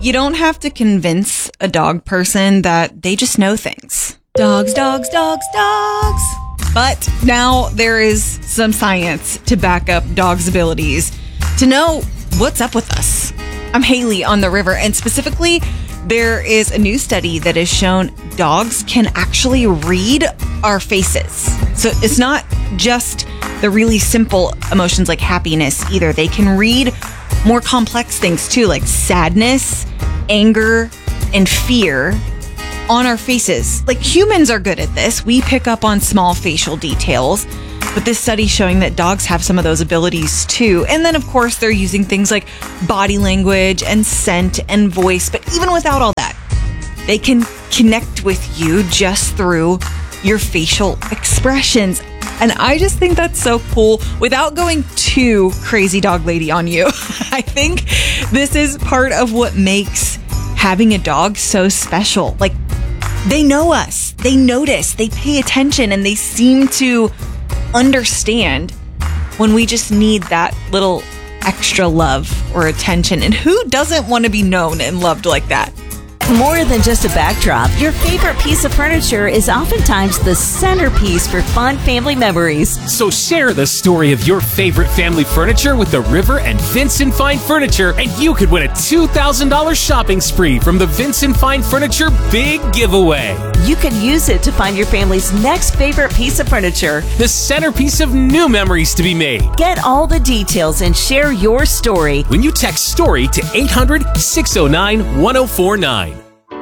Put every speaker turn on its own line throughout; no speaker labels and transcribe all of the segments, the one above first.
You don't have to convince a dog person that they just know things. Dogs, dogs, dogs, dogs. But now there is some science to back up dogs' abilities to know what's up with us. I'm Haley on The River, and specifically, there is a new study that has shown dogs can actually read our faces. So it's not just the really simple emotions like happiness either. They can read more complex things too, like sadness, anger, and fear on our faces. Like, humans are good at this. We pick up on small facial details, but this study's showing that dogs have some of those abilities too. And then, of course, they're using things like body language and scent and voice. But even without all that, they can connect with you just through your facial expressions. And I just think that's so cool without going too crazy dog lady on you. I think this is part of what makes having a dog so special. Like, they know us, they notice, they pay attention, and they seem to understand when we just need that little extra love or attention. And who doesn't want to be known and loved like that?
More than just a backdrop, your favorite piece of furniture is oftentimes the centerpiece for fun family memories.
So share the story of your favorite family furniture with The River and Vincent Fine Furniture, and you could win a $2,000 shopping spree from the Vincent Fine Furniture Big Giveaway.
You can use it to find your family's next favorite piece of furniture,
the centerpiece of new memories to be made.
Get all the details and share your story
when you text STORY to 800-609-1049.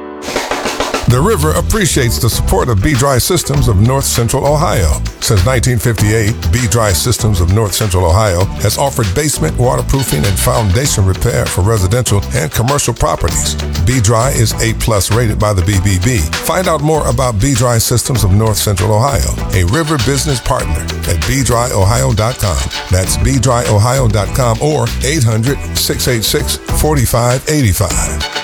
The River appreciates the support of B-Dry Systems of North Central Ohio. Since 1958, B-Dry Systems of North Central Ohio has offered basement waterproofing and foundation repair for residential and commercial properties. B-Dry is A+ rated by the BBB. Find out more about B-Dry Systems of North Central Ohio, a River business partner at bdryohio.com. That's bdryohio.com or 800-686-4585.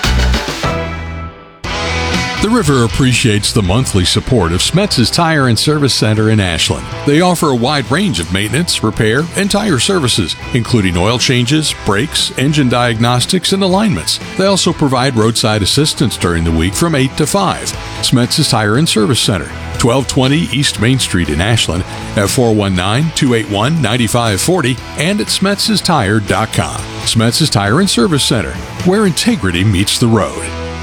The River appreciates the monthly support of Smetz's Tire and Service Center in Ashland. They offer a wide range of maintenance, repair, and tire services, including oil changes, brakes, engine diagnostics, and alignments. They also provide roadside assistance during the week from 8 to 5. Smetz's Tire and Service Center, 1220 East Main Street in Ashland, at 419-281-9540 and at Smetz'sTire.com. Smetz's Tire and Service Center, where integrity meets the road.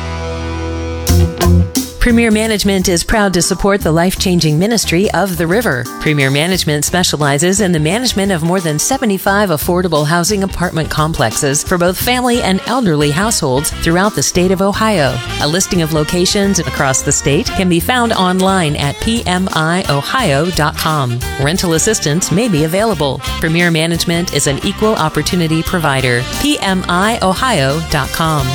Premier Management is proud to support the life-changing ministry of The River. Premier Management specializes in the management of more than 75 affordable housing apartment complexes for both family and elderly households throughout the state of Ohio. A listing of locations across the state can be found online at pmiohio.com. Rental assistance may be available. Premier Management is an equal opportunity provider. pmiohio.com.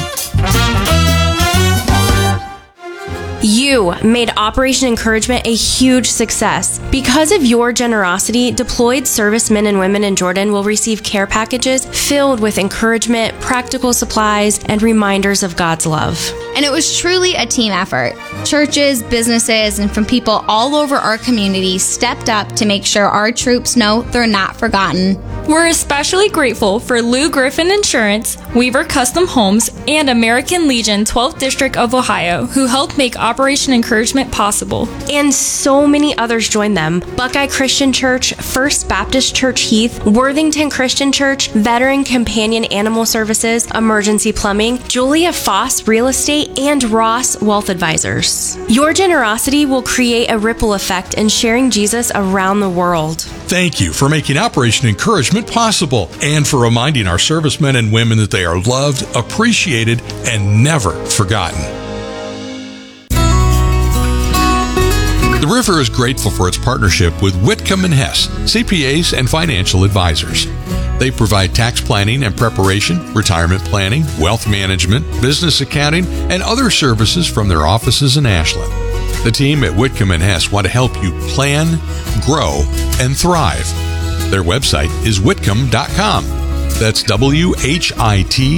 You made Operation Encouragement a huge success. Because of your generosity, deployed servicemen and women in Jordan will receive care packages filled with encouragement, practical supplies, and reminders of God's love.
And it was truly a team effort. Churches, businesses, and from people all over our community stepped up to make sure our troops know they're not forgotten.
We're especially grateful for Lou Griffin Insurance, Weaver Custom Homes, and American Legion 12th District of Ohio, who helped make Operation Encouragement possible.
And so many others joined them. Buckeye Christian Church, First Baptist Church Heath, Worthington Christian Church, Veteran Companion Animal Services, Emergency Plumbing, Julia Foss Real Estate, and Ross Wealth Advisors. Your generosity will create a ripple effect in sharing Jesus around the world.
Thank you for making Operation Encouragement possible and for reminding our servicemen and women that they are loved, appreciated, and never forgotten. The River is grateful for its partnership with Whitcomb & Hess, CPAs and financial advisors. They provide tax planning and preparation, retirement planning, wealth management, business accounting, and other services from their offices in Ashland. The team at Whitcomb & Hess want to help you plan, grow, and thrive. Their website is whitcomb.com. That's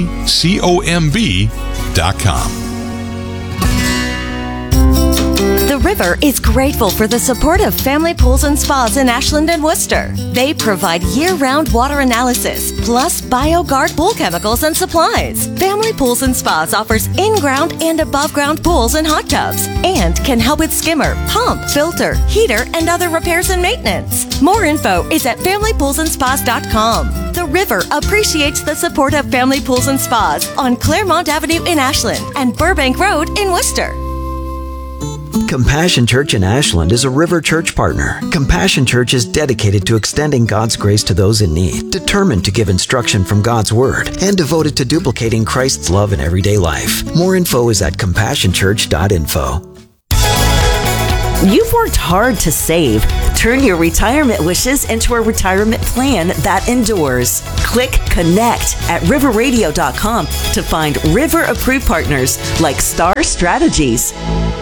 WHITCOMB.com.
The River is grateful for the support of Family Pools and Spas in Ashland and Worcester. They provide year-round water analysis, plus BioGuard pool chemicals and supplies. Family Pools and Spas offers in-ground and above-ground pools and hot tubs, and can help with skimmer, pump, filter, heater, and other repairs and maintenance. More info is at FamilyPoolsandSpas.com. The River appreciates the support of Family Pools and Spas on Claremont Avenue in Ashland and Burbank Road in Worcester.
Compassion Church in Ashland is a River Church partner. Compassion Church is dedicated to extending God's grace to those in need, determined to give instruction from God's Word, and devoted to duplicating Christ's love in everyday life. More info is at compassionchurch.info.
You've worked hard to save. Turn your retirement wishes into a retirement plan that endures. Click Connect at riverradio.com to find River-approved partners like Star Strategies.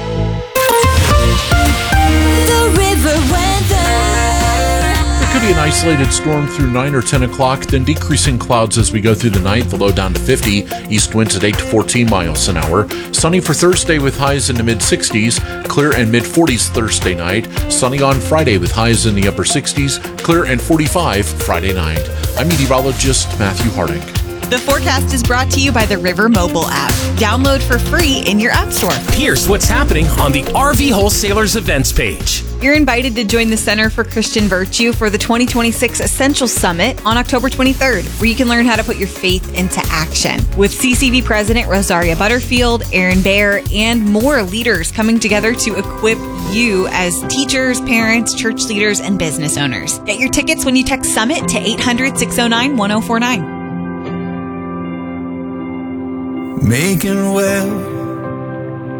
The River weather.
There could be an isolated storm through 9 or 10 o'clock, then decreasing clouds as we go through the night, the low down to 50, east winds at 8 to 14 miles an hour. Sunny for Thursday with highs in the mid-60s, clear and mid-40s Thursday night. Sunny on Friday with highs in the upper 60s, clear and 45 Friday night. I'm meteorologist Matthew Harding.
The forecast is brought to you by the River mobile app. Download for free in your app store.
Here's what's happening on the RV Wholesalers events page.
You're invited to join the Center for Christian Virtue for the 2026 Essential Summit on October 23rd, where you can learn how to put your faith into action. With CCV President Rosaria Butterfield, Aaron Baer, and more leaders coming together to equip you as teachers, parents, church leaders, and business owners. Get your tickets when you text SUMMIT to 800-609-1049.
Making well